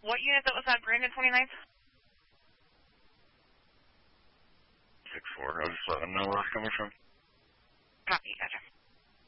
What unit that was at Brandon 29th? 6-4. I'll just let them know where it's coming from. Copy, gotcha.